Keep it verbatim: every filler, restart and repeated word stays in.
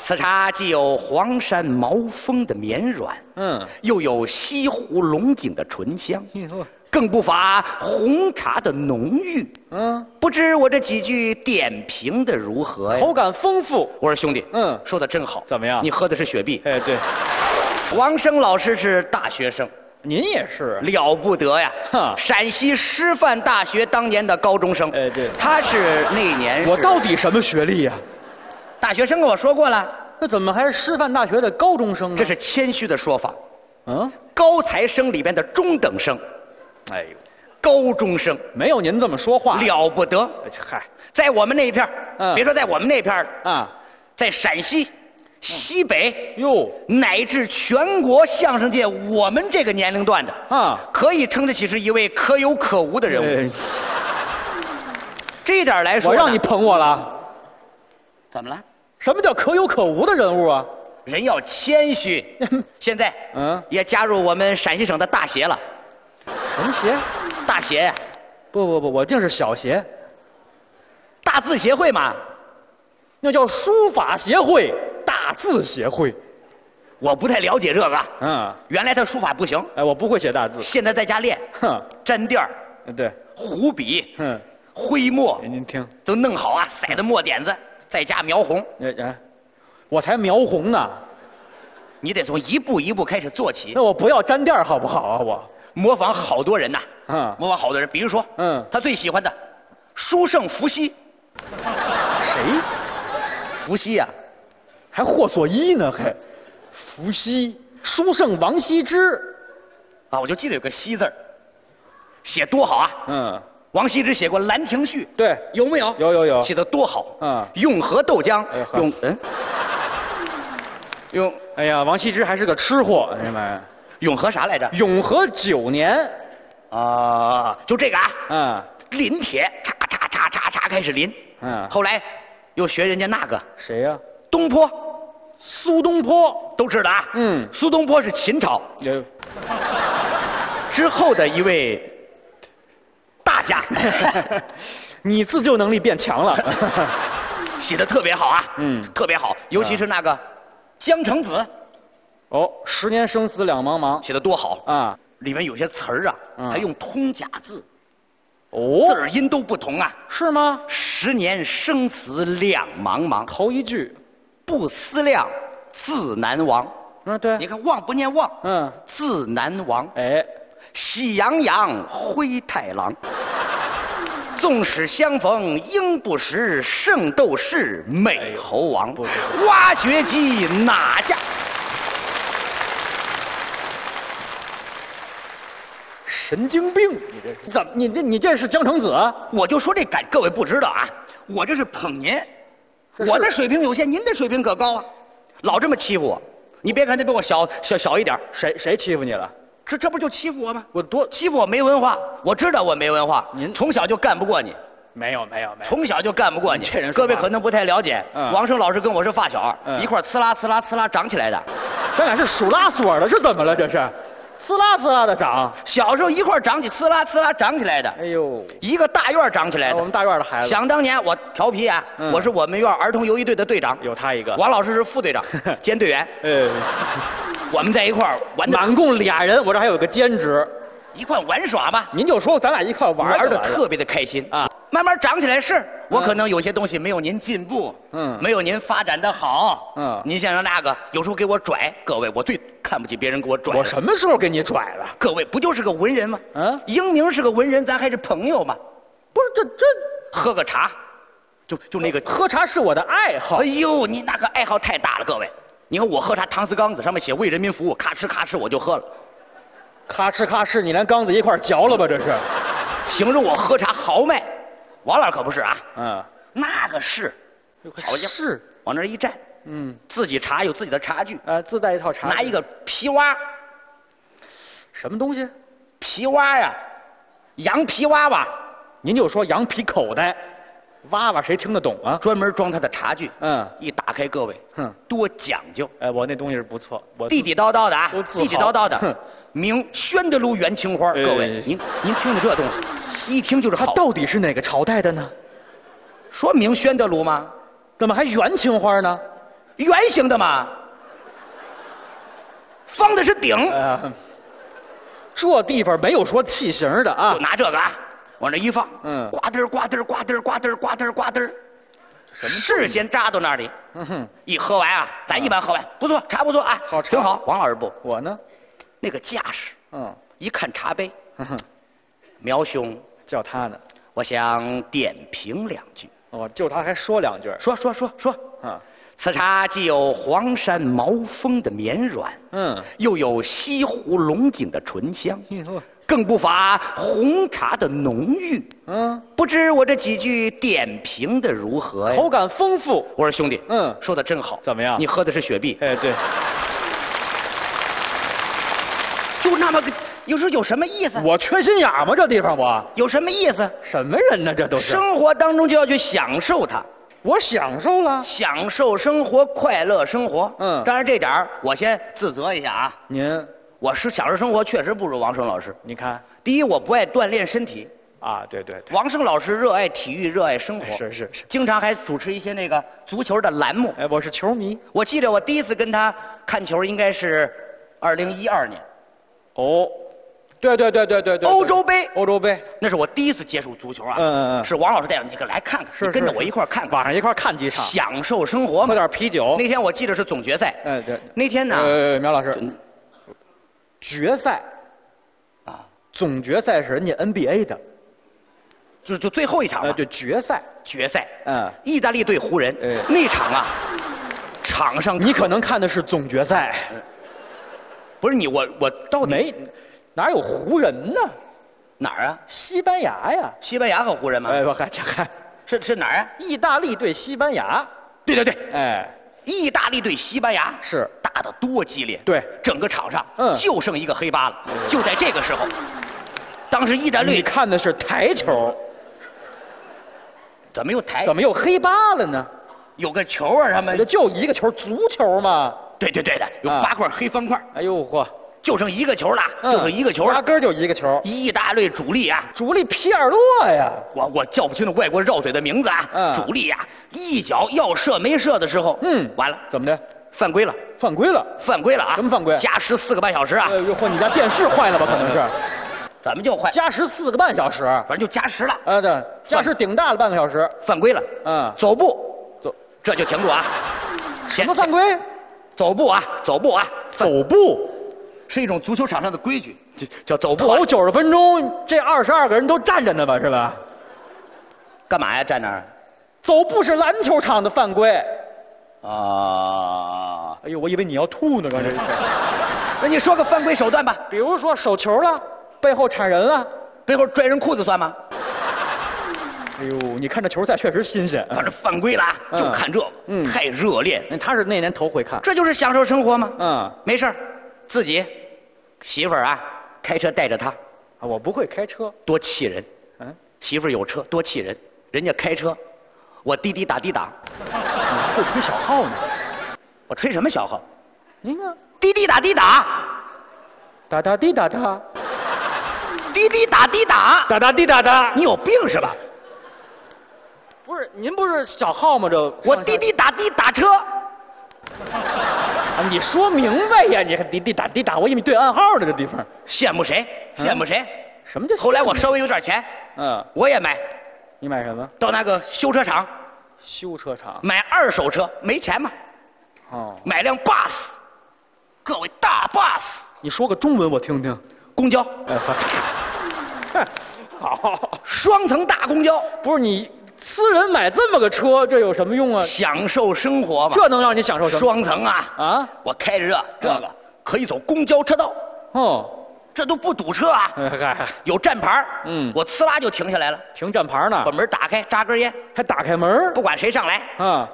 此茶既有黄山毛峰的绵软， 嗯， 又有西湖龙井的醇香， 哟， 更不乏红茶的浓郁。 嗯， 不知我这几句点评的如何呀？ 口感丰富。 我说兄弟， 嗯说的真好。 怎么样你喝的是雪碧。 哎，对， 王生老师是大学生， 您也是。 了不得呀！ 哈陕西师范大学当年的高中生。 哎对他是那年是我到底什么学历呀、 大学生，跟我说过了， 那怎么还是师范大学的高中生呢？ 这是谦虚的说法。 嗯， 高材生里边的中等生， 哎呦， 高中生没有您这么说话。 了不得。 嗨， 在我们那一片儿嗯别说在我们那一片儿了， 啊， 在陕西、西北哟乃至全国相声界，我们这个年龄段的啊， 可以称得起是一位可有可无的人物。 哎这一点来说呢， 我让你捧我了。 怎么了？ 什么叫可有可无的人物啊？ 人要谦虚。现在嗯， 也加入我们陕西省的大协了。 什么协？ 大协呀， 不不不，我净是小协， 大字协会嘛。 那叫书法协会、大字协会。 我不太了解这个。 嗯， 原来他书法不行， 哎，我不会写大字。 现在在家练， 哼， 沾垫儿、 对， 湖笔、 哼， 徽墨您听， 都弄好啊，塞的墨点子，在家描红。 哎哎，我才描红呢， 你得从一步一步开始做起， 那我不要沾垫儿好不好啊？我， 模仿好多人呐， 嗯模仿好多人。比如说， 嗯， 他最喜欢的书圣伏羲， 谁？ 伏羲呀、 还霍索伊呢？还，伏羲、书圣王羲之。 啊，我就记得有个羲字儿，写多好啊！ 嗯， 王羲之写过《兰亭序》， 对， 有没有？ 有有有写的多好！ 嗯永和豆浆哎呵， 永嗯，永哎呀，王羲之还是个吃货，哎呀妈呀！ 永和啥来着？ 永和九年， 啊，就这个啊， 嗯临帖，嚓嚓嚓嚓嚓开始临， 嗯， 后来又学人家那个谁呀、 东坡， 苏东坡。 都知道啊。 嗯苏东坡是秦朝有， 之后的一位大家， 你自救能力变强了。 写的特别好啊， 嗯特别好，尤其是那个江城子哦，十年生死两茫茫写的多好， 啊！ 里面有些词儿啊， 嗯还用通假字， 哦字，儿音都不同啊。 是吗？ 十年生死两茫茫， 头一句， 不思量，自难忘。 嗯，对， 你看忘不念忘， 嗯， 自难忘。 哎， 喜羊羊，灰太狼。纵使相逢应不识，圣斗士美猴王。 不是挖掘机哪家？ 神经病！你这是怎么？你这你这是江城子啊？ 我就说这感，各位不知道啊，我这是捧您， 这是我的水平有限，您的水平可高啊，老这么欺负我。你别看他比我小小小一点， 谁谁欺负你了？ 这这不就欺负我吗？ 我多欺负我没文化，我知道我没文化， 您从小就干不过你。 没有没有没有， 从小就干不过你， 这人说话各位可能不太了解。 嗯王胜老师跟我是发小， 嗯一块儿呲啦呲啦呲啦长起来的。 咱俩是数拉锁的，是怎么了？这是，呲啦呲啦的长。 小时候一块儿长起，呲啦呲啦长起来的， 哎呦， 一个大院儿长起来的。 我们大院的孩子， 想当年我调皮啊， 嗯我是我们院儿儿童游艺队的队长， 有他一个。 王老师是副队长兼队员， 呃， 我们在一块儿玩的满共俩人，我这还有个兼职。 一块玩耍嘛， 您就说咱俩一块玩玩的的特别的开心啊。 慢慢长起来是，我可能有些东西没有您进步， 嗯没有您发展的好， 嗯您像那个有时候给我拽，各位我最看不起别人给我拽了。 我什么时候给你拽了？ 各位不就是个文人吗？ 嗯英明是个文人，咱还是朋友嘛。 不是这这喝个茶，就就那个， 喝茶是我的爱好哎。呦，你那个爱好太大了，各位。你看我喝茶，搪瓷缸子上面写为人民服务，咔哧咔哧我就喝了， 咔哧咔哧，你连缸子一块儿嚼了吧？这是。 形容我喝茶豪迈。王老师可不是啊， 嗯， 那个是，好家伙， 是， 往那儿一站， 嗯， 自己茶有自己的茶具， 呃，自带一套茶具。 拿一个皮蛙， 什么东西？ 皮蛙呀，羊皮娃娃， 您就说羊皮口袋，娃娃谁听得懂啊？ 专门装他的茶具。 嗯， 一打开，各位， 哼， 多讲究， 哎，我那东西是不错，我地地道道的啊都，自豪地地道道的哼， 名宣德炉元青花。 哎各位，您您听听这东西，一听就是它好。 到底是哪个朝代的呢？ 说明宣德炉吗？ 怎么还元青花呢？ 圆形的嘛，方的是顶。 呃，这地方没有说器型的啊就。拿这个啊，往这一放， 嗯呱嘚儿呱嘚儿呱嘚儿呱嘚儿呱嘚儿呱嘚儿，事先扎到那里。 嗯哼， 一喝完啊，咱一般喝完不错，茶不错啊， 好茶挺好。王老师不， 我呢， 那个架势， 嗯， 一看茶杯， 哼哼， 苗兄， 叫他呢。 我想点评两句。 哦，就他还说两句。 说说说说， 啊， 此茶既有黄山毛峰的绵软， 嗯， 又有西湖龙井的醇香， 你说， 更不乏红茶的浓郁。 嗯， 不知我这几句点评的如何呀？ 口感丰富。 我说兄弟， 嗯说的真好。 怎么样你喝的是雪碧， 哎，对， 就那么个，有时候有什么意思？ 我缺心眼吗？这地方我有什么意思？ 什么人呢？这都是。 生活当中就要去享受它， 我享受了。 享受生活，快乐生活。 嗯当然这点儿我先自责一下啊， 您， 我是享受生活确实不如王声老师。 你看第一，我不爱锻炼身体， 啊，对对对， 王声老师热爱体育，热爱生活， 是是是。 经常还主持一些那个足球的栏目。 哎，我是球迷。 我记得我第一次跟他看球应该是二零一二年哦，对对对对对对， 欧洲杯， 欧洲杯。 那是我第一次接触足球啊。 嗯嗯嗯是王老师带我，你可来看看， 是你跟着是我一块儿看看， 晚上一块儿看几场， 享受生活喝嘛。 点啤酒。 那天我记得是总决赛， 哎，对。 那天呢， 呃，苗老师总， 决赛啊， 总决赛是人家 N B A 的。 就就最后一场呃， 嘛， 对，决赛。 决赛， 嗯， 意大利对湖人， 哎那场啊，场上你可能看的是总决赛。 不是你我我到底没，哪有湖人呢？ 哪儿啊？ 西班牙呀！ 西班牙和湖人吗？ 哎，我还看是是哪儿啊？ 意大利对西班牙。 对对对， 哎， 意大利对西班牙是打得多激烈！ 对， 整个场上嗯就剩一个黑八了。就在这个时候，当时意大你利看的是台球， 怎么又抬？ 怎么又黑八了呢？ 有个球啊？他们这就一个球，足球嘛。 对对对的，有啊八块黑方块， 哎呦嚯， 就剩一个球了，就剩一个球了。 压根儿就一个球。 意大利主力啊， 主力皮尔洛呀， 我我叫不清那外国绕嘴的名字啊。 嗯主力啊，一脚要射没射的时候， 嗯完了， 怎么的？ 犯规了， 犯规了？ 犯规了啊！ 什么犯规加时四个半小时啊！ 哎呦嚯，你家电视坏了吧？可能是怎么就坏？ 加时四个半小时。 反正就加时了， 啊，对，加时顶大了半个小时。 犯规了。 嗯， 走步， 走这就停住啊！ 什么犯规？ 走步啊，走步啊， 走步， 是一种足球场上的规矩，这叫走步啊。 跑九十分钟，这二十二个人都站着呢吧？是吧？ 干嘛呀？站那儿？ 走步是篮球场的犯规。 啊， 哎呦，我以为你要吐呢，刚才。 那你说个犯规手段吧？ 比如说手球了，背后铲人了。 背后拽人裤子算吗？ 哎呦，你看这球赛确实新鲜。 反正犯规了啊， 嗯就看这个， 嗯太热烈， 嗯他是那年头回看。 这就是享受生活吗？ 嗯， 没事儿自己媳妇儿啊，开车带着他， 啊，我不会开车。 多气人。 嗯， 媳妇儿有车，多气人。人家开车，我滴滴打滴打， 你还会吹小号呢？ 我吹什么小号？ 您看， 滴滴打滴打， 哒哒滴哒哒， 滴滴打滴打， 哒哒滴哒哒。 你有病是吧？ 不是您不是小号吗？这我滴滴打滴打车， 啊，你说明白呀！你还滴滴打滴打，我以为你对暗号呢。这地方羡慕谁？羡慕谁？ 什么叫？ 后来我稍微有点钱， 嗯， 我也买， 你买什么？ 到那个修车厂修车厂。 买二手车，没钱嘛， 哦， 买辆 bus，各位大 bus， 你说个中文我听听。 公交， 哎，好， 双层大公交， 不是你私人买这么个车，这有什么用啊？ 享受生活嘛。 这能让你享受什么？ 双层啊， 啊？ 我开着这这个可以走公交车道， 哦， 这都不堵车啊， 哎嗨， 有站牌儿嗯我呲啦就停下来了， 停站牌呢把，门打开，扎根烟， 还打开门不管谁上来， 啊？